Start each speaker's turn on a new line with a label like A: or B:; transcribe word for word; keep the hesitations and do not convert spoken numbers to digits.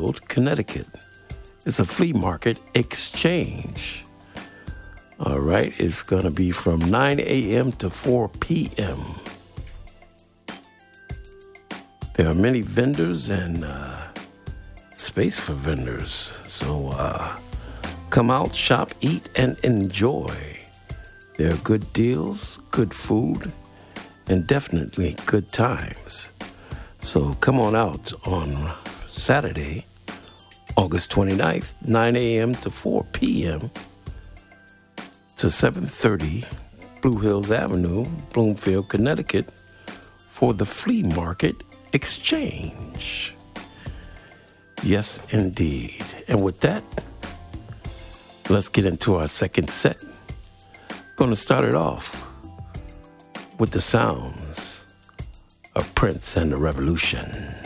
A: Bloomfield, Connecticut. It's a flea market exchange. All right, it's going to be from nine a.m. to four p.m. There are many vendors and uh, space for vendors. So uh, come out, shop, eat, and enjoy. There are good deals, good food, and definitely good times. So come on out on Saturday, August twenty-ninth, nine a.m. to four p.m. to seven thirty Blue Hills Avenue, Bloomfield, Connecticut, for the Flea Market Exchange. Yes, indeed. And with that, let's get into our second set. Going to start it off with the sounds of Prince and the Revolution.